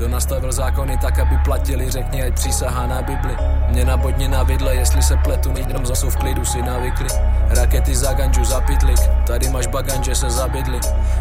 Kdo nastavil zákony tak, aby platili, řekni, ať přísahá na Bibli. Mě nabodni na vidle, jestli se pletu, nejdem zase v klidu si navykli. Rakety za ganžu, za pitlik, tady máš bagan, že se zabydli.